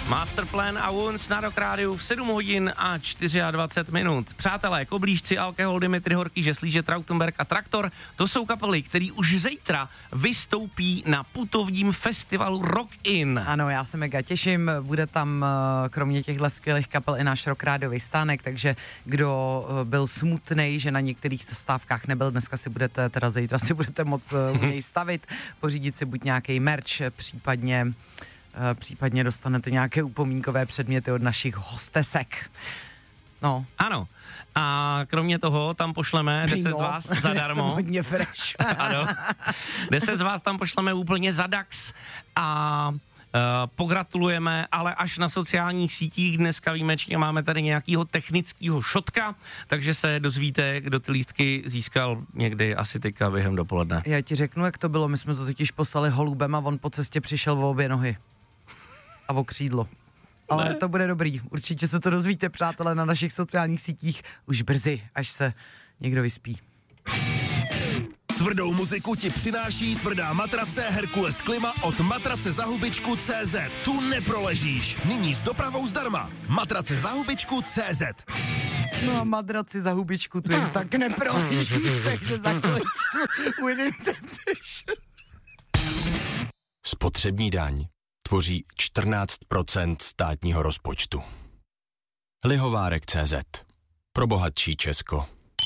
Masterplan a Once na Rock Rádiu v 7 hodin a 24 minut. Přátelé, Koblížci, Alkohol, Dimitri Horký, Žeslíže, Trautenberg a Traktor, to jsou kapely, který už zítra vystoupí na putovním festivalu Rock In. Ano, já se mega těším, bude tam kromě těchto skvělých kapel i náš Rock Rádiový stánek, takže kdo byl smutnej, že na některých zastávkách nebyl, dneska si budete, teda zítra si budete moc u něj stavit, pořídit si buď nějaký merch, případně dostanete nějaké upomínkové předměty od našich hostesek. No. Ano. A kromě toho tam pošleme 10 z vás zadarmo. Jsem hodně fresh. Ano. 10 z vás tam pošleme úplně za dax a pogratulujeme, ale až na sociálních sítích. Dneska výjimečně máme tady nějakýho technického šotka, takže se dozvíte, kdo ty lístky získal někdy asi teďka během dopoledne. Já ti řeknu, jak to bylo. My jsme to totiž poslali holubem a on po cestě přišel o obě nohy. A o křídlo. Ale ne. To bude dobrý. Určitě se to dozvíte, přátelé, na našich sociálních sítích už brzy, až se někdo vyspí. Tvrdou muziku ti přináší tvrdá matrace Herkules Klima od matracezahubičku.cz. Tu neproležíš. Nyní s dopravou zdarma. Matracezahubičku.cz. No a matraci za hubičku tu jen tak neproležíš, takže za chvíličku Within Temptation. Spotřební daň tvoří 14% státního rozpočtu. Lihovárek.cz. Pro bohatší Česko.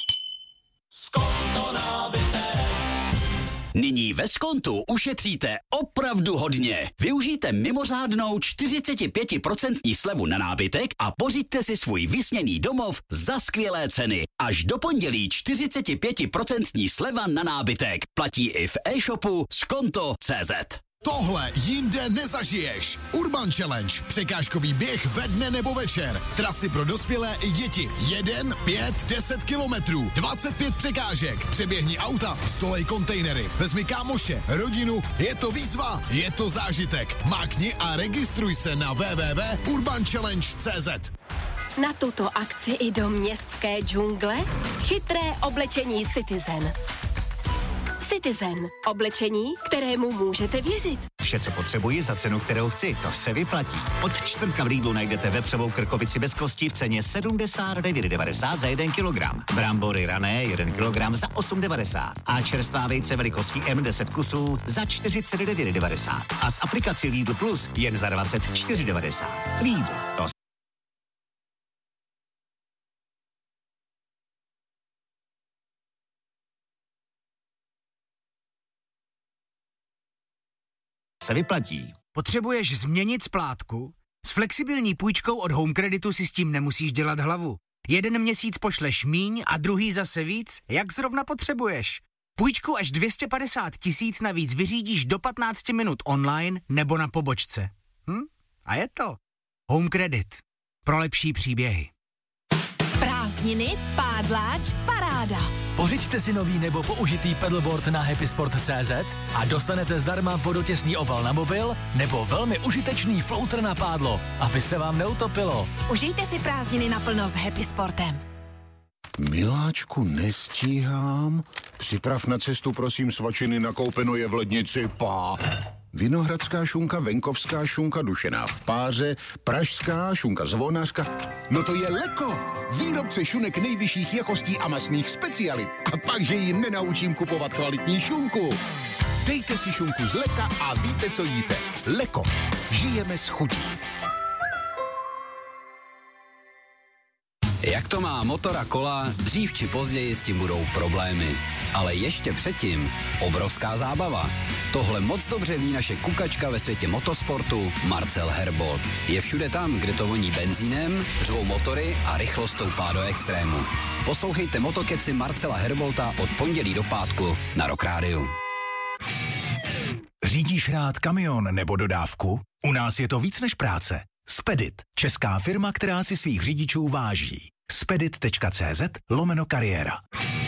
Nyní ve Skontu ušetříte opravdu hodně. Využijte mimořádnou 45% slevu na nábytek a pořiďte si svůj vysněný domov za skvělé ceny. Až do pondělí 45% sleva na nábytek. Platí i v e-shopu skonto.cz. Tohle jinde nezažiješ. Urban Challenge. Překážkový běh ve dne nebo večer. Trasy pro dospělé i děti. 1, 5, 10 kilometrů. 25 překážek. Přeběhni auta, stolej kontejnery. Vezmi kámoše, rodinu. Je to výzva, je to zážitek. Mákni a registruj se na www.urbanchallenge.cz. Na tuto akci i do městské džungle chytré oblečení Citizen. Citizen. Oblečení, kterému můžete věřit. Vše, co potřebuji za cenu, kterou chci, to se vyplatí. Od čtvrtka v Lidlu najdete vepřovou krkovici bez kostí v ceně 79,90 za 1 kilogram. Brambory rané 1 kilogram za 8,90. A čerstvá vejce velikostí M10 kusů za 49,90. A s aplikací Lidl Plus jen za 24,90. Lidl. To se vyplatí. Potřebuješ změnit splátku? S flexibilní půjčkou od Home Creditu si s tím nemusíš dělat hlavu. Jeden měsíc pošleš míň a druhý zase víc, jak zrovna potřebuješ. Půjčku až 250 000 navíc vyřídíš do 15 minut online nebo na pobočce. A je to. Home Credit. Pro lepší příběhy. Prázdniny, pádláč, paráda. Pořiďte si nový nebo použitý pedalboard na happysport.cz a dostanete zdarma vodotěsný obal na mobil nebo velmi užitečný floater na pádlo, aby se vám neutopilo. Užijte si prázdniny naplno s Happy Sportem. Miláčku, nestíhám. Připrav na cestu, prosím, svačiny, nakoupeno je v lednici, Vinohradská šunka, venkovská šunka, dušená v páře, pražská šunka zvonařka. No to je Leko, výrobce šunek nejvyšších jakostí a masných specialit. A pak, že ji nenaučím kupovat kvalitní šunku. Dejte si šunku z Leka a víte, co jíte. Leko, žijeme s chutí. Jak to má motor a kola, dřív či později s tím budou problémy. Ale ještě předtím obrovská zábava. Tohle moc dobře ví naše kukačka ve světě motosportu Marcel Herbold. Je všude tam, kde to voní benzínem, řvou motory a rychlost stoupá do extrému. Poslouchejte motokeci Marcela Herbolta od pondělí do pátku na Rock Rádiu. Řídíš rád kamion nebo dodávku? U nás je to víc než práce. Spedit, česká firma, která si svých řidičů váží. Spedit.cz/kariéra.